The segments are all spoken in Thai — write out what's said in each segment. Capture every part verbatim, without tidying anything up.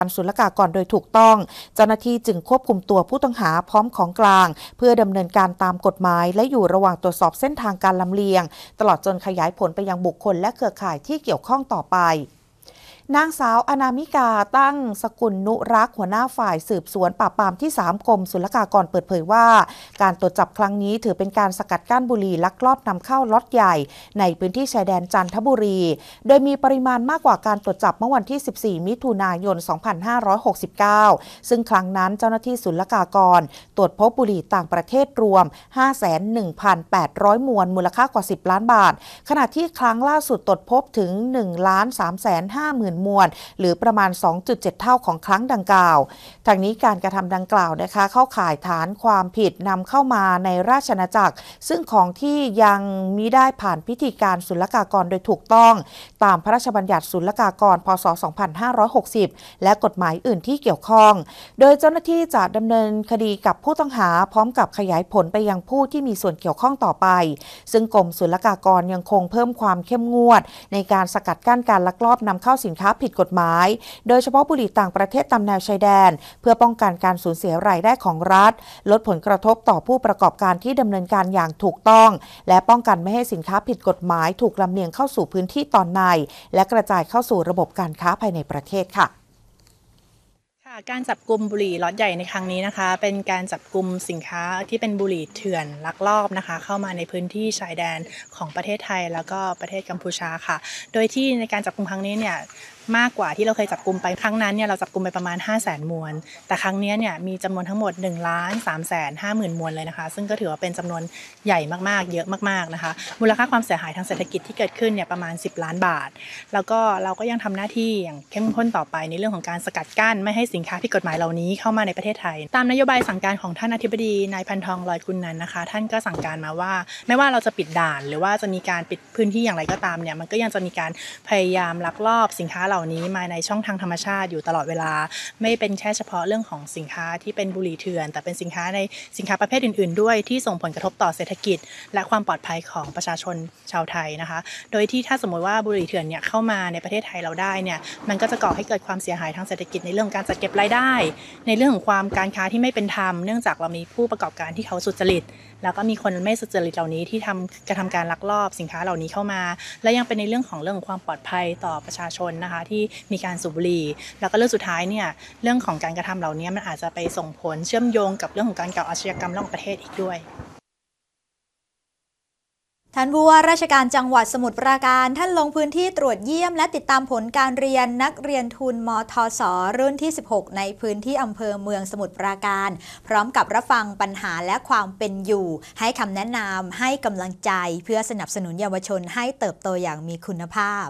ศุลกากรโดยถูกต้องเจ้าหน้าที่จึงควบคุมตัวผู้ต้องหาพร้อมของกลางเพื่อดำเนินการตามกฎหมายและอยู่ระหว่างตรวจสอบเส้นทางการลำเลียงตลอดจนขยายผลไปยังบุคคลและเครือข่ายที่เกี่ยวข้องต่อไปนางสาวอนามิกาตั้งสกุลนุรักษ์หัวหน้าฝ่ายสืบสวนปราบปรามที่สามกรมศุลกากรเปิดเผยว่าการตรวจจับครั้งนี้ถือเป็นการสกัดกั้นบุหรี่ลักลอบนำเข้าล็อตใหญ่ในพื้นที่ชายแดนจันทบุรีโดยมีปริมาณมากกว่าการตรวจจับเมื่อวันที่สิบสี่มิถุนายนสองพันห้าร้อยหกสิบเก้าซึ่งครั้งนั้นเจ้าหน้าที่ศุลกากรตรวจพบบุหรี่ต่างประเทศรวม ห้าแสนหนึ่งพันแปดร้อย มวลมูลค่ากว่าสิบล้านบาทขณะที่ครั้งล่าสุดตรวจพบถึง หนึ่งล้านสามแสนห้าหมื่น มวลหรือประมาณ สองจุดเจ็ด เท่าของครั้งดังกล่าวทางนี้การกระทำดังกล่าวนะคะเข้าข่ายฐานความผิดนำเข้ามาในราชอาณาจักรซึ่งของที่ยังมิได้ผ่านพิธีการศุลกากรโดยถูกต้องตามพระราชบัญญัติศุลกากรพ.ศ. สองพันห้าร้อยหกสิบและกฎหมายอื่นที่เกี่ยวข้องโดยเจ้าหน้าที่จะดำเนินคดีกับผู้ต้องหาพร้อมกับขยายผลไปยังผู้ที่มีส่วนเกี่ยวข้องต่อไปซึ่งกรมศุลกากรยังคงเพิ่มความเข้มงวดในการสกัดกั้นการลักลอบนำเข้าสินค้าผิดกฎหมายโดยเฉพาะบุหรี่ต่างประเทศตามแนวชายแดนเพื่อป้องกันการสูญเสียรายได้ของรัฐลดผลกระทบต่อผู้ประกอบการที่ดำเนินการอย่างถูกต้องและป้องกันไม่ให้สินค้าผิดกฎหมายถูกลำเลียงเข้าสู่พื้นที่ตอนในและกระจายเข้าสู่ระบบการค้าภายในประเทศค่ะการจับกุมบุหรี่ล็อตใหญ่ในครั้งนี้นะคะเป็นการจับกุมสินค้าที่เป็นบุหรี่เถื่อนลักลอบนะคะเข้ามาในพื้นที่ชายแดนของประเทศไทยแล้วก็ประเทศกัมพูชาค่ะโดยที่ในการจับกุมครั้งนี้เนี่ยมากกว่าที่เราเคยจับกุมไปครั้งนั้นเนี่ยเราจับกุมไปประมาณ ห้าแสน มวลแต่ครั้งนี้เนี่ยมีจำนวนทั้งหมด หนึ่งล้านสามแสนห้าหมื่น มวลเลยนะคะซึ่งก็ถือว่าเป็นจำนวนใหญ่มากๆเยอะมากๆนะคะมูลค่าความเสียหายทางเศรษฐกิจที่เกิดขึ้นเนี่ยประมาณสิบล้านบาทแล้วก็เราก็ยังทำหน้าที่อย่างเข้มข้นต่อไปในเรื่องของการสกัดกั้นไม่ให้สินค้าผิดกฎหมายเหล่านี้เข้ามาในประเทศไทยตามนโยบายสั่งการของท่านอธิบดีนายพันทองลอยกุลนันท์นะคะท่านก็สั่งการมาว่าไม่ว่าเราจะปิดด่านหรือว่าจะมีการปิดพื้นที่อย่างไรก็ตามเนี่ยมันก็ยังจะมีการพยายามลักลอบสินค้าเหล่านี้มาในช่องทางธรรมชาติอยู่ตลอดเวลาไม่เป็นแค่เฉพาะเรื่องของสินค้าที่เป็นบุหรี่เถื่อนแต่เป็นสินค้าในสินค้าประเภทอื่นๆด้วยที่ส่งผลกระทบต่อเศรษฐกิจและความปลอดภัยของประชาชนชาวไทยนะคะโดยที่ถ้าสมมติว่าบุหรี่เถื่อนเนี่ยเข้ามาในประเทศไทยเราได้เนี่ยมันก็จะก่อให้เกิดความเสียหายทางเศรษฐกิจในเรื่องการจัดเก็บรายได้ในเรื่องของความการค้าที่ไม่เป็นธรรมเนื่องจากเรามีผู้ประกอบการที่เขาสุจริตแล้วก็มีคนไม่สุจริตเหล่านี้ที่ทำกระทำการลักลอบสินค้าเหล่านี้เข้ามาและยังเป็นในเรื่องของเรื่องของความปลอดภัยต่อประชาชนนะคะที่มีการสูบบุหรี่แล้วก็เรื่องสุดท้ายเนี่ยเรื่องของการกระทำเหล่านี้มันอาจจะไปส่งผลเชื่อมโยงกับเรื่องของการก่ออาชญากรรมระหว่างประเทศอีกด้วยท่านผู้ว่าราชการจังหวัดสมุทรปราการท่านลงพื้นที่ตรวจเยี่ยมและติดตามผลการเรียนนักเรียนทุนมทส.รุ่นที่สิบหกในพื้นที่อำเภอเมืองสมุทรปราการพร้อมกับรับฟังปัญหาและความเป็นอยู่ให้คำแนะนำให้กำลังใจเพื่อสนับสนุนเยาวชนให้เติบโตอย่างมีคุณภาพ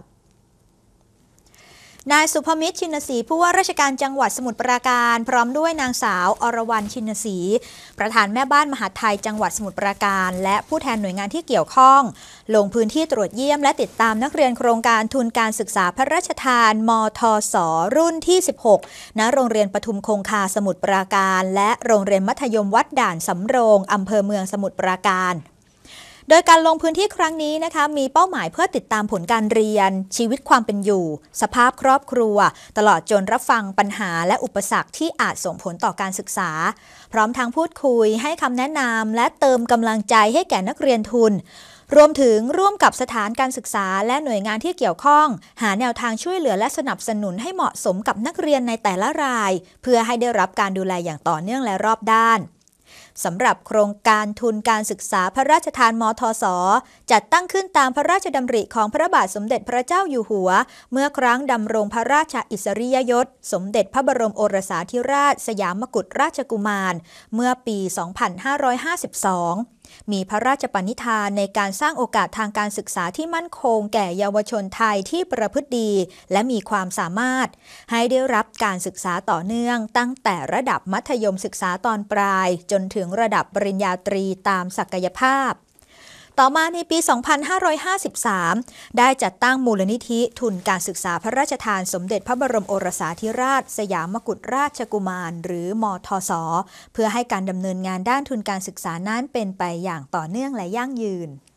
นายสุภมิตรชินศรีผู้ว่าราชการจังหวัดสมุทรปราการพร้อมด้วยนางสาวอรวรรณชินศรีประธานแม่บ้านมหาดไทยจังหวัดสมุทรปราการและผู้แทนหน่วยงานที่เกี่ยวข้องลงพื้นที่ตรวจเยี่ยมและติดตามนักเรียนโครงการทุนการศึกษาพระราชทานมทส.รุ่นที่สิบหกณโรงเรียนปทุมคงคาสมุทรปราการและโรงเรียนมัธยมวัดด่านสำโรงอำเภอเมืองสมุทรปราการโดยการลงพื้นที่ครั้งนี้นะคะมีเป้าหมายเพื่อติดตามผลการเรียนชีวิตความเป็นอยู่สภาพครอบครัวตลอดจนรับฟังปัญหาและอุปสรรคที่อาจส่งผลต่อการศึกษาพร้อมทั้งพูดคุยให้คำแนะนำและเติมกำลังใจให้แก่นักเรียนทุนรวมถึงร่วมกับสถานการศึกษาและหน่วยงานที่เกี่ยวข้องหาแนวทางช่วยเหลือและสนับสนุนให้เหมาะสมกับนักเรียนในแต่ละรายเพื่อให้ได้รับการดูแลอย่างต่อเนื่องและรอบด้านสำหรับโครงการทุนการศึกษาพระราชทานมทส.จัดตั้งขึ้นตามพระราชดำริของพระบาทสมเด็จพระเจ้าอยู่หัวเมื่อครั้งดำรงพระราชอิสริยยศสมเด็จพระบรมโอรสาธิราชสยามกุฎราชกุมารเมื่อปี สองพันห้าร้อยห้าสิบสองมีพระราชปณิธานในการสร้างโอกาสทางการศึกษาที่มั่นคงแก่เยาวชนไทยที่ประพฤติดีและมีความสามารถให้ได้รับการศึกษาต่อเนื่องตั้งแต่ระดับมัธยมศึกษาตอนปลายจนถึงระดับปริญญาตรีตามศักยภาพต่อมาในปี สองพันห้าร้อยห้าสิบสาม ได้จัดตั้งมูลนิธิทุนการศึกษาพระราชทานสมเด็จพระบรมโอรสาธิราชสยามกุฎราชกุมารหรือมทส.เพื่อให้การดำเนินงานด้านทุนการศึกษานั้นเป็นไปอย่างต่อเนื่องและยั่งยืน